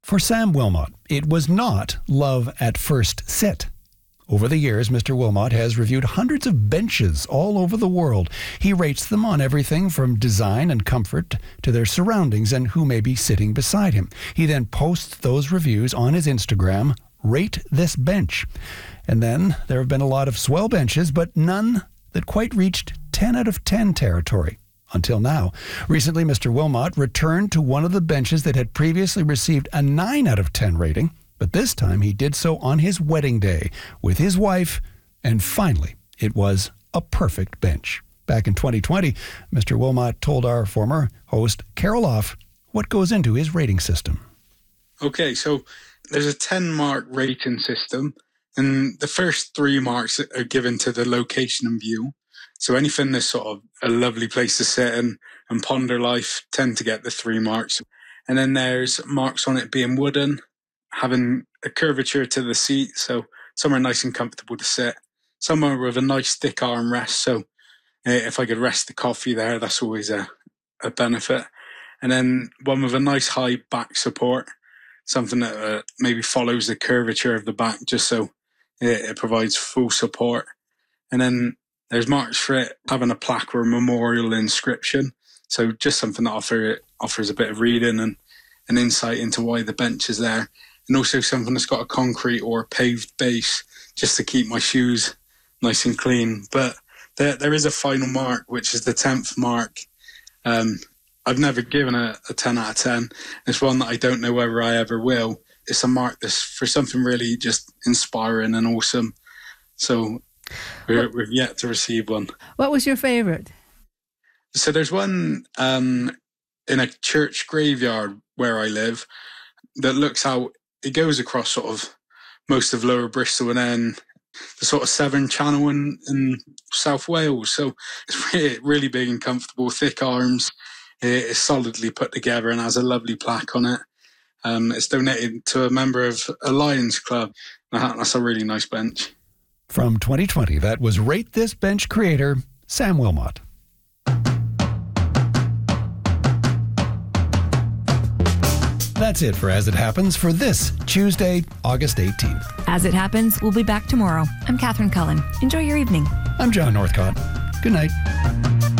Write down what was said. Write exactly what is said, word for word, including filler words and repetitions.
For Sam Wilmot, it was not love at first sit. Over the years, Mister Wilmot has reviewed hundreds of benches all over the world. He rates them on everything from design and comfort to their surroundings and who may be sitting beside him. He then posts those reviews on his Instagram, Rate This Bench. And then there have been a lot of swell benches, but none that quite reached ten out of ten territory. Until now. Recently, Mister Wilmot returned to one of the benches that had previously received a nine out of ten rating. But this time he did so on his wedding day with his wife, and finally it was a perfect bench. Back in twenty twenty, Mister Wilmot told our former host, Carol Off, what goes into his rating system. Okay, so there's a ten-mark rating system, and the first three marks are given to the location and view. So anything that's sort of a lovely place to sit and, and ponder life tend to get the three marks. And then there's marks on it being wooden, having a curvature to the seat, so somewhere nice and comfortable to sit. Somewhere with a nice thick armrest, so if I could rest the coffee there, that's always a, a benefit. And then one with a nice high back support, something that uh, maybe follows the curvature of the back, just so it, it provides full support. And then there's marks for it having a plaque or a memorial inscription, so just something that offer, offers a bit of reading and an insight into why the bench is there. And also something that's got a concrete or a paved base, just to keep my shoes nice and clean. But there, there is a final mark, which is the tenth mark. Um, I've never given a, a ten out of ten. It's one that I don't know whether I ever will. It's a mark that's for something really just inspiring and awesome. So we're, we've yet to receive one. What was your favourite? So there's one um, in a church graveyard where I live that looks out. It goes across sort of most of Lower Bristol and then the sort of Severn Channel in, in South Wales. So it's really, really big and comfortable, thick arms. It's solidly put together and has a lovely plaque on it. Um, it's donated to a member of a Lions club. That's a really nice bench. From twenty twenty, that was Rate This Bench creator, Sam Wilmot. That's it for As It Happens for this Tuesday, August eighteenth. As It Happens, we'll be back tomorrow. I'm Catherine Cullen. Enjoy your evening. I'm John Northcott. Good night.